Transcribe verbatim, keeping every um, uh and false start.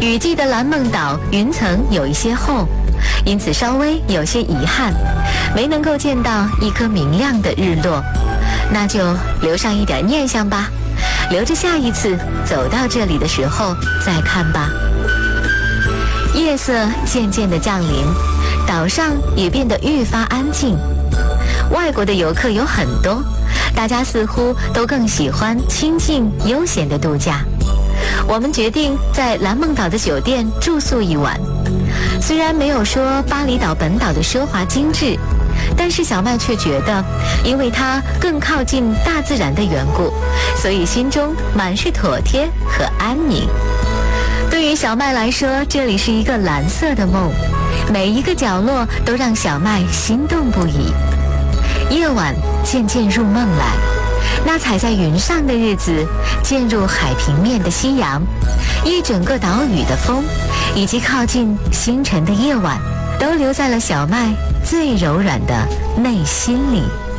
雨季的蓝梦岛云层有一些厚，因此稍微有些遗憾，没能够见到一颗明亮的日落。那就留上一点念想吧，留着下一次走到这里的时候再看吧。夜色渐渐地降临，岛上也变得愈发安静。外国的游客有很多，大家似乎都更喜欢清静悠闲的度假。我们决定在蓝梦岛的酒店住宿一晚。虽然没有说巴厘岛本岛的奢华精致，但是小麦却觉得，因为它更靠近大自然的缘故，所以心中满是妥帖和安宁。对于小麦来说，这里是一个蓝色的梦，每一个角落都让小麦心动不已。夜晚渐渐入梦来，那踩在云上的日子，渐入海平面的夕阳，一整个岛屿的风，以及靠近星辰的夜晚，都留在了小麦最柔软的内心里。